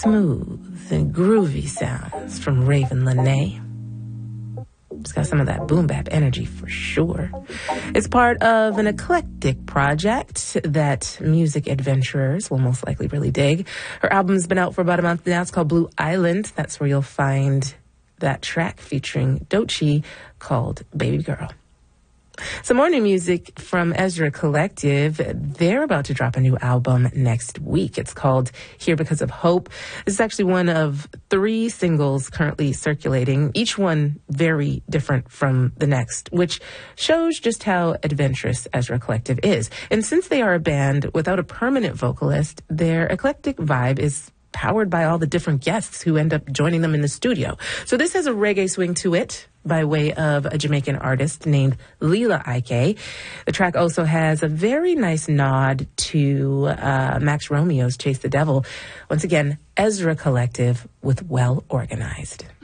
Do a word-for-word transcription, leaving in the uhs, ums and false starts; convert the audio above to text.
smooth and groovy sounds from Raven Lene. It's got some of that boom bap energy for sure. It's part of an eclectic project that music adventurers will most likely really dig. Her album's been out for about a month now. It's called Blue Island. That's where you'll find that track featuring Doechii called Baby Girl. Some more new music from Ezra Collective. They're about to drop a new album next week. It's called Here Because of Hope. This is actually one of three singles currently circulating, each one very different from the next, which shows just how adventurous Ezra Collective is. And since they are a band without a permanent vocalist, their eclectic vibe is powered by all the different guests who end up joining them in the studio. So this has a reggae swing to it by way of a Jamaican artist named Leela Ike. The track also has a very nice nod to uh, Max Romeo's Chase the Devil. Once again, Ezra Collective with Well Organized.